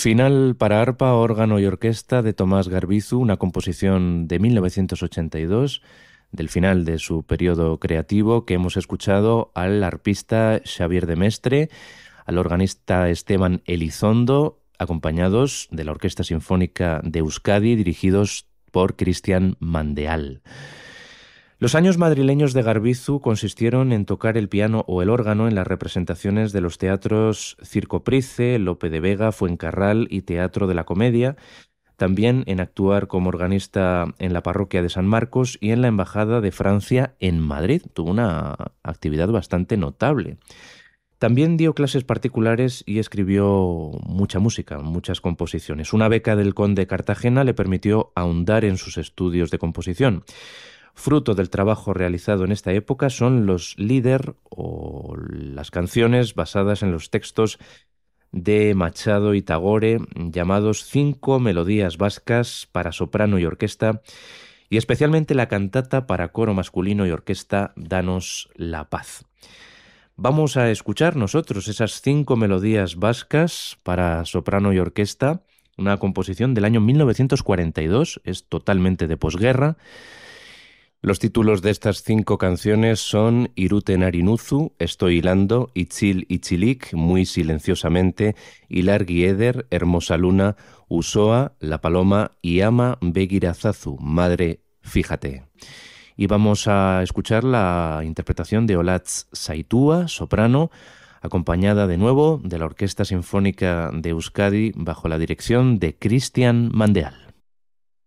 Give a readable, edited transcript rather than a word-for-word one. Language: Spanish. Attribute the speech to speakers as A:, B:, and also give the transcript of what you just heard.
A: Final para arpa, órgano y orquesta de Tomás Garbizu, una composición de 1982, del final de su periodo creativo, que hemos escuchado al arpista Xavier de Mestre, al organista Esteban Elizondo, acompañados de la Orquesta Sinfónica de Euskadi, dirigidos por Cristian Mandeal. Los años madrileños de Garbizu consistieron en tocar el piano o el órgano en las representaciones de los teatros Circo Price, Lope de Vega, Fuencarral y Teatro de la Comedia, también en actuar como organista en la parroquia de San Marcos y en la Embajada de Francia en Madrid. Tuvo una actividad bastante notable. También dio clases particulares y escribió mucha música, muchas composiciones. Una beca del Conde Cartagena le permitió ahondar en sus estudios de composición. Fruto del trabajo realizado en esta época son los lieder o las canciones basadas en los textos de Machado y Tagore, llamados 5 melodías vascas para soprano y orquesta, y especialmente la cantata para coro masculino y orquesta Danos la paz. Vamos a escuchar nosotros esas 5 melodías vascas para soprano y orquesta, una composición del año 1942, es totalmente de posguerra. Los títulos de estas 5 canciones son Iruten Arinuzu, Estoy hilando, Itzil Itzilik, Muy silenciosamente, Hilar Gieder, Hermosa luna, Usoa, La paloma y Ama Begirazazu, Madre, fíjate. Y vamos a escuchar la interpretación de Olatz Saitua, soprano, acompañada de nuevo de la Orquesta Sinfónica de Euskadi bajo la dirección de Cristian Mandeal.